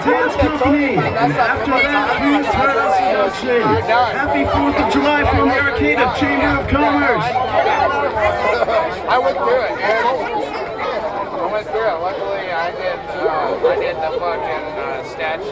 dance company. And after that, we turn us and say, Happy 4th of July from the Arcade of Chamber of Commerce. I went through it, man. I went through it. Luckily, I did the fucking statue.